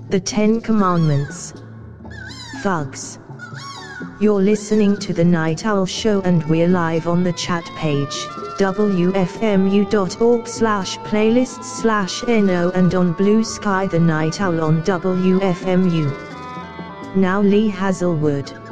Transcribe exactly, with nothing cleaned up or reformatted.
The Ten Commandments. Thugs. You're listening to The Night Owl Show and we're live on the chat page, w f m u dot org slash playlists slash no, and on Blue Sky The Night Owl on W F M U. Now Lee Hazelwood.